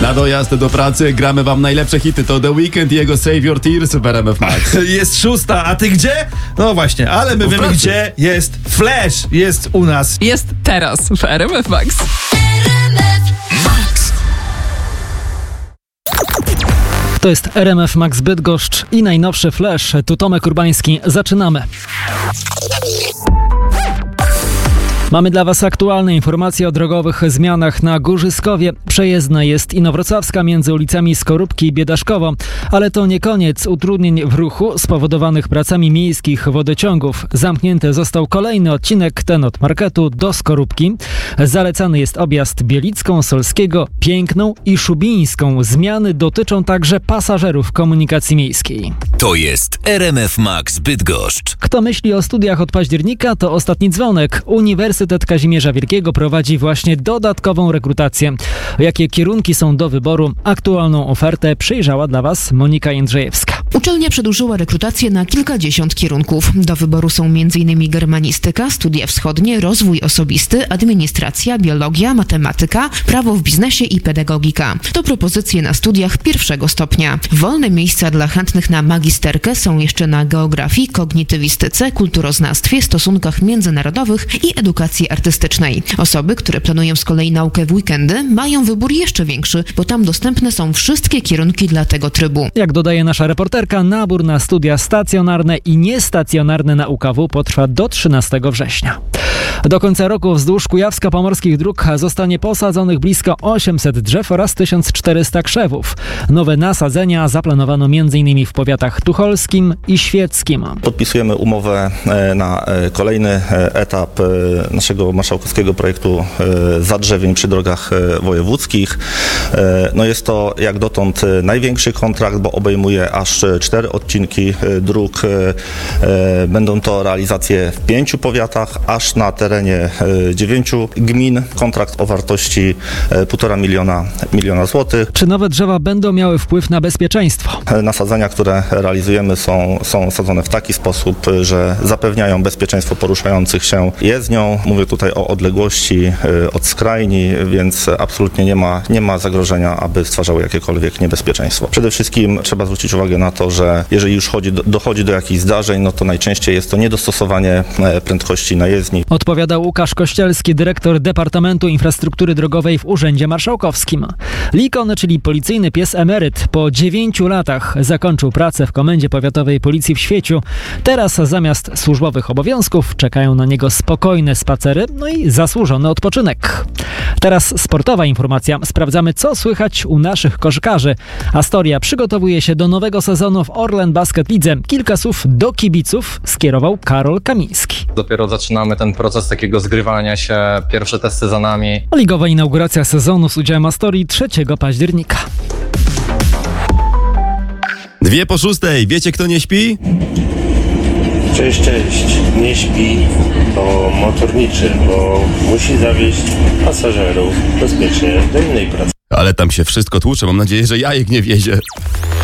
Na dojazd do pracy gramy wam najlepsze hity. To The Weeknd i jego Save Your Tears w RMF Max. Jest 6, a ty gdzie? No właśnie, ale my wiemy gdzie jest Flash. Jest u nas. Jest teraz w RMF Max. To jest RMF Max Bydgoszcz i najnowszy Flash. Tu Tomek Urbański. Zaczynamy. Mamy dla Was aktualne informacje o drogowych zmianach na Górzyskowie. Przejezdna jest Inowrocławska między ulicami Skorupki i Biedaszkowo. Ale to nie koniec utrudnień w ruchu spowodowanych pracami miejskich wodociągów. Zamknięty został kolejny odcinek, ten od Marketu do Skorupki. Zalecany jest objazd Bielicką, Solskiego, Piękną i Szubińską. Zmiany dotyczą także pasażerów komunikacji miejskiej. To jest RMF Max Bydgoszcz. Kto myśli o studiach od października, to ostatni dzwonek. Uniwersytet Kazimierza Wielkiego prowadzi właśnie dodatkową rekrutację. Jakie kierunki są do wyboru? Aktualną ofertę przyjrzała dla Was Monika Jędrzejewska. Uczelnia przedłużyła rekrutację na kilkadziesiąt kierunków. Do wyboru są m.in. germanistyka, studia wschodnie, rozwój osobisty, administracja, biologia, matematyka, prawo w biznesie i pedagogika. To propozycje na studiach pierwszego stopnia. Wolne miejsca dla chętnych na magisterkę są jeszcze na geografii, kognitywistyce, kulturoznawstwie, stosunkach międzynarodowych i edukacji artystycznej. Osoby, które planują z kolei naukę w weekendy, mają wybór jeszcze większy, bo tam dostępne są wszystkie kierunki dla tego trybu. Jak dodaje nasza reporterka, nabór na studia stacjonarne i niestacjonarne na UKW potrwa do 13 września. Do końca roku wzdłuż kujawsko-pomorskich dróg zostanie posadzonych blisko 800 drzew oraz 1400 krzewów. Nowe nasadzenia zaplanowano m.in. w powiatach tucholskim i świeckim. Podpisujemy umowę na kolejny etap naszego marszałkowskiego projektu zadrzewień przy drogach wojewódzkich. No jest to jak dotąd największy kontrakt, bo obejmuje aż 4 odcinki dróg. Będą to realizacje w 5 powiatach, aż na terenie 9 gmin. Kontrakt o wartości 1,5 miliona złotych. Czy nowe drzewa będą miały wpływ na bezpieczeństwo? Nasadzenia, które realizujemy są sadzone w taki sposób, że zapewniają bezpieczeństwo poruszających się jezdnią. Mówię tutaj o odległości od skrajni, więc absolutnie nie ma zagrożenia, aby stwarzały jakiekolwiek niebezpieczeństwo. Przede wszystkim trzeba zwrócić uwagę na to, że jeżeli już dochodzi do jakichś zdarzeń, no to najczęściej jest to niedostosowanie prędkości na jezdni. Odpowiadał Łukasz Kościelski, dyrektor Departamentu Infrastruktury Drogowej w Urzędzie Marszałkowskim. Likon, czyli policyjny pies emeryt, po 9 latach zakończył pracę w Komendzie Powiatowej Policji w Świeciu. Teraz zamiast służbowych obowiązków czekają na niego spokojne spacery, no i zasłużony odpoczynek. Teraz sportowa informacja. Sprawdzamy, co słychać u naszych koszykarzy. Astoria przygotowuje się do nowego sezonu w Orlen Basket Lidze. Kilka słów do kibiców skierował Karol Kamiński. Dopiero zaczynamy ten proces takiego zgrywania się, pierwsze testy za nami. Ligowa inauguracja sezonu z udziałem Astorii 3 października. 5:02. Wiecie, kto nie śpi? Cześć. Nie śpi, bo motorniczy, bo musi zawieźć pasażerów bezpiecznie do innej pracy. Ale tam się wszystko tłucze. Mam nadzieję, że jajek nie wiezie.